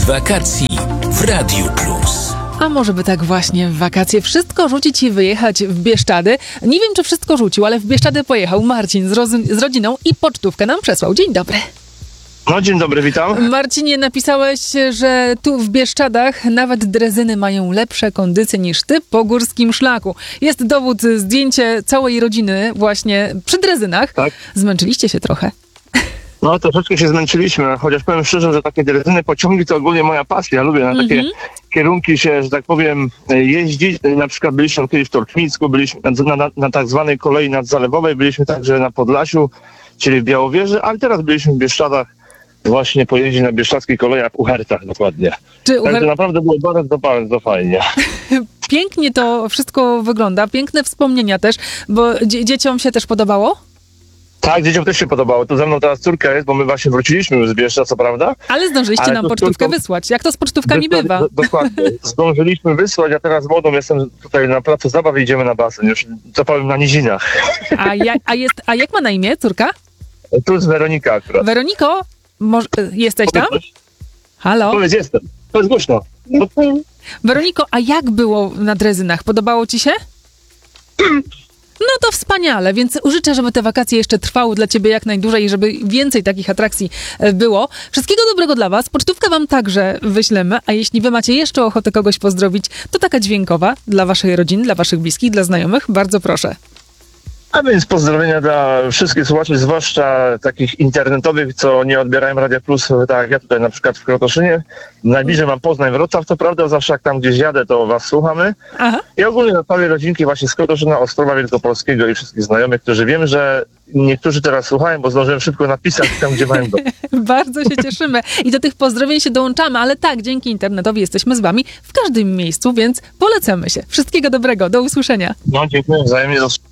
wakacji w Radiu Plus. A może by tak właśnie w wakacje wszystko rzucić i wyjechać w Bieszczady? Nie wiem, czy wszystko rzucił, ale w Bieszczady pojechał Marcin z rodziną i pocztówkę nam przesłał. Dzień dobry. No, dzień dobry, witam. Marcinie, napisałeś, że tu w Bieszczadach nawet drezyny mają lepsze kondycje niż ty po górskim szlaku. Jest dowód, zdjęcie całej rodziny właśnie przy drezynach. Tak. Zmęczyliście się trochę? No, troszeczkę się zmęczyliśmy, chociaż powiem szczerze, że takie drezyny, pociągi to ogólnie moja pasja. Lubię na takie kierunki się, że tak powiem, jeździć. Na przykład byliśmy kiedyś w Torczmicku, byliśmy na tak zwanej kolei nadzalewowej, byliśmy także na Podlasiu, czyli w Białowieży, ale teraz byliśmy w Bieszczadach, właśnie pojeździć na bieszczadzkich kolejach w Uhertach dokładnie. Także naprawdę było bardzo fajnie. Pięknie to wszystko wygląda, piękne wspomnienia też, bo dzieciom się też podobało? Tak, dzieciom też się podobało. To ze mną teraz córka jest, bo my właśnie wróciliśmy już z Bieszczad, co prawda. Ale zdążyliście nam pocztówkę wysłać. Jak to z pocztówkami bywa? Dokładnie. Zdążyliśmy wysłać, a teraz z młodą jestem tutaj na placu zabaw i idziemy na basen. Już, co powiem, na nizinach. A jak ma na imię córka? Tu jest Weronika akurat. Weroniko, jesteś tam? Halo? Powiedz, jestem. To jest głośno. Weroniko, a jak było na drezynach? Podobało ci się? No to wspaniale, więc życzę, żeby te wakacje jeszcze trwały dla ciebie jak najdłużej i żeby więcej takich atrakcji było. Wszystkiego dobrego dla was. Pocztówkę wam także wyślemy, a jeśli wy macie jeszcze ochotę kogoś pozdrowić, to taka dźwiękowa dla waszej rodziny, dla waszych bliskich, dla znajomych. Bardzo proszę. A więc pozdrowienia dla wszystkich słuchaczy, zwłaszcza takich internetowych, co nie odbierają Radia Plus, tak jak ja tutaj na przykład w Krotoszynie. Najbliżej mam Poznań, Wrocław, co prawda, zawsze jak tam gdzieś jadę, to was słuchamy. Aha. I ogólnie na całej rodzinki właśnie z Krotoszyna, Ostrowa Wielkopolskiego i wszystkich znajomych, którzy wiem, że niektórzy teraz słuchają, bo zdążyłem szybko napisać tam, gdzie mają go. Bardzo się cieszymy i do tych pozdrowień się dołączamy, ale tak, dzięki internetowi jesteśmy z wami w każdym miejscu, więc polecamy się. Wszystkiego dobrego, do usłyszenia. No, dziękuję wzajemnie.